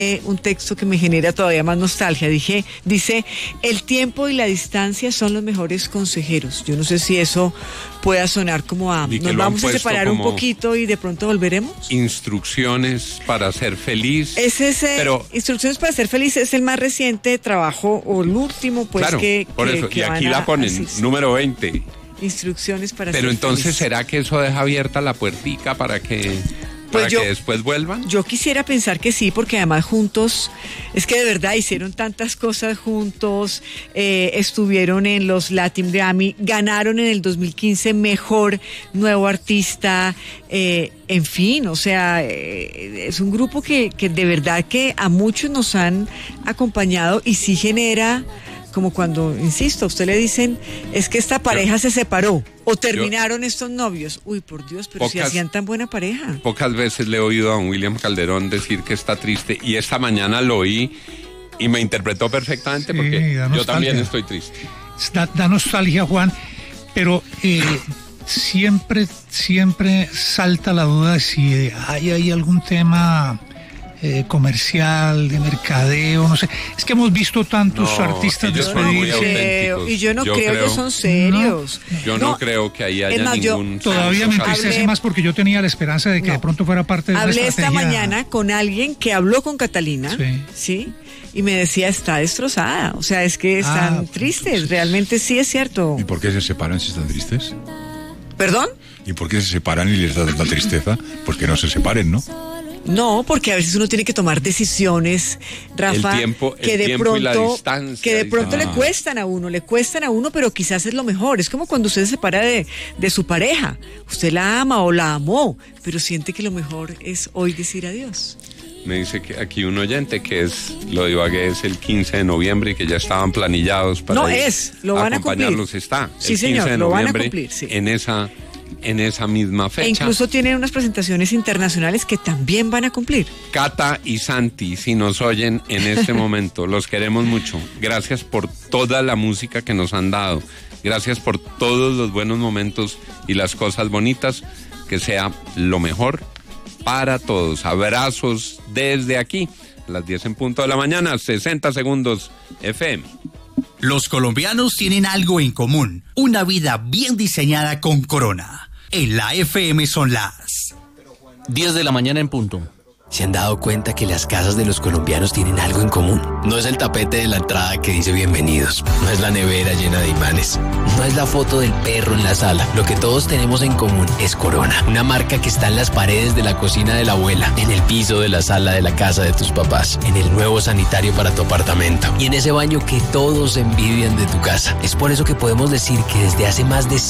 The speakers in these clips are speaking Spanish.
un texto que me genera todavía más nostalgia. Dice, el tiempo y la distancia son los mejores consejeros. Yo no sé si eso pueda sonar como a nos vamos a separar un poquito y de pronto volveremos. Instrucciones para ser feliz. Instrucciones para ser feliz es el más reciente trabajo, o el último, pues, claro, por eso, y aquí la ponen, número 20. Instrucciones para ser feliz. Pero entonces, ¿será que eso deja abierta la puertica para que después vuelvan? Yo quisiera pensar que sí, porque además juntos, es que de verdad hicieron tantas cosas juntos, estuvieron en los Latin Grammy, ganaron en el 2015 Mejor Nuevo Artista, en fin, o sea, es un grupo que de verdad que a muchos nos han acompañado y sí genera... Como cuando, insisto, a usted le dicen, es que esta pareja se separó, o terminaron estos novios. Uy, por Dios, pero si hacían tan buena pareja. Pocas veces le he oído a don William Calderón decir que está triste, y esta mañana lo oí y me interpretó perfectamente, porque yo también estoy triste. Da nostalgia, Juan, pero siempre salta la duda de si hay algún tema... comercial, de mercadeo, no sé. Es que hemos visto tantos artistas despedirse. Y yo no creo que son serios. Yo no creo que ahí haya ningún... Todavía me entristece más porque yo tenía la esperanza de que de pronto fuera parte de la estrategia. Hablé esta mañana con alguien que habló con Catalina, ¿sí? Y me decía, está destrozada. O sea, es que están tristes. Realmente sí es cierto. ¿Y por qué se separan si están tristes? ¿Perdón? ¿Y por qué se separan y les da tanta tristeza? Pues que no se separen, ¿no? No, porque a veces uno tiene que tomar decisiones, Rafa, que de pronto le cuestan a uno, pero quizás es lo mejor. Es como cuando usted se separa de su pareja. Usted la ama o la amó, pero siente que lo mejor es hoy decir adiós. Me dice que aquí un oyente que lo de Ibagué es el 15 de noviembre y que ya estaban planillados para lo van acompañarlos. A cumplir. Está sí, el 15 señor, de lo noviembre van a cumplir, sí. en esa misma fecha. E incluso tienen unas presentaciones internacionales que también van a cumplir. Cata y Santi, si nos oyen en este momento, los queremos mucho. Gracias por toda la música que nos han dado. Gracias por todos los buenos momentos y las cosas bonitas. Que sea lo mejor para todos. Abrazos desde aquí, a las 10 en punto de la mañana, 60 segundos FM. Los colombianos tienen algo en común, una vida bien diseñada con Corona. En la FM son las 10 de la mañana en punto. ¿Se han dado cuenta que las casas de los colombianos tienen algo en común? No es el tapete de la entrada que dice bienvenidos, no es la nevera llena de imanes, no es la foto del perro en la sala. Lo que todos tenemos en común es Corona, una marca que está en las paredes de la cocina de la abuela, en el piso de la sala de la casa de tus papás, en el nuevo sanitario para tu apartamento y en ese baño que todos envidian de tu casa. Es por eso que podemos decir que desde hace más de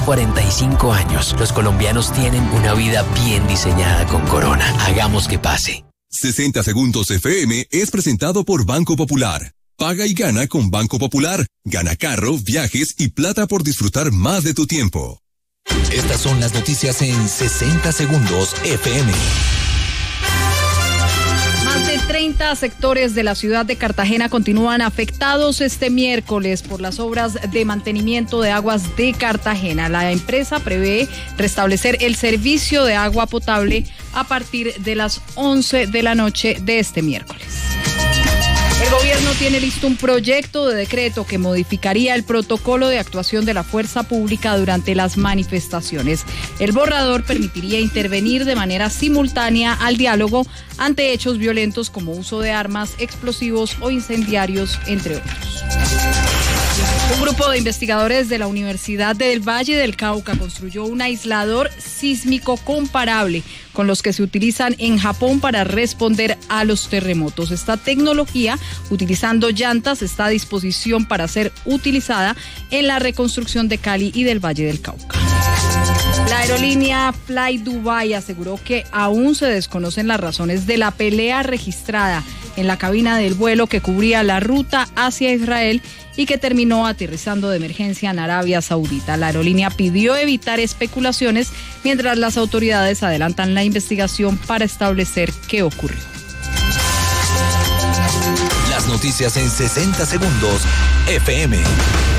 145 años, los colombianos tienen una vida bien diseñada con Corona. Hagamos que pase. 60 segundos FM es presentado por Banco Popular. Paga y gana con Banco Popular. Gana carro, viajes y plata por disfrutar más de tu tiempo. Estas son las noticias en 60 segundos FM. Más de 30 sectores de la ciudad de Cartagena continúan afectados este miércoles por las obras de mantenimiento de aguas de Cartagena. La empresa prevé restablecer el servicio de agua potable a partir de las 11 de la noche de este miércoles. El gobierno tiene listo un proyecto de decreto que modificaría el protocolo de actuación de la fuerza pública durante las manifestaciones. El borrador permitiría intervenir de manera simultánea al diálogo ante hechos violentos como uso de armas, explosivos o incendiarios, entre otros. Un grupo de investigadores de la Universidad del Valle del Cauca construyó un aislador sísmico comparable con los que se utilizan en Japón para responder a los terremotos. Esta tecnología, utilizando llantas, está a disposición para ser utilizada en la reconstrucción de Cali y del Valle del Cauca. La aerolínea Fly Dubai aseguró que aún se desconocen las razones de la pelea registrada en la cabina del vuelo que cubría la ruta hacia Israel y que terminó aterrizando de emergencia en Arabia Saudita. La aerolínea pidió evitar especulaciones mientras las autoridades adelantan la investigación para establecer qué ocurrió. Las noticias en 60 segundos FM.